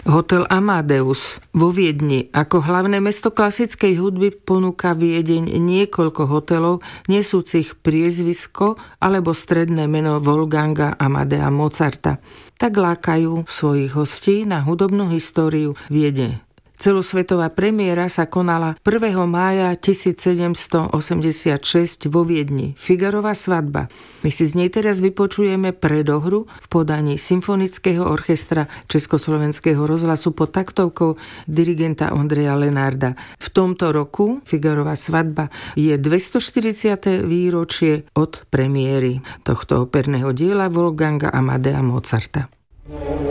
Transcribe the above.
Hotel Amadeus vo Viedni ako hlavné mesto klasickej hudby ponúka Viedeň niekoľko hotelov nesúcich priezvisko alebo stredné meno Wolfganga Amadea Mozarta. Tak lákajú svojich hostí na hudobnú históriu Viedne. Celosvetová premiéra sa konala 1. mája 1786 vo Viedni. Figarova svadba. My si z nej teraz vypočujeme predohru v podaní Symfonického orchestra Československého rozhlasu pod taktovkou dirigenta Ondreja Lenarda. V tomto roku Figarova svadba je 240. výročie od premiéry tohto operného diela Wolfganga Amadea Mozarta.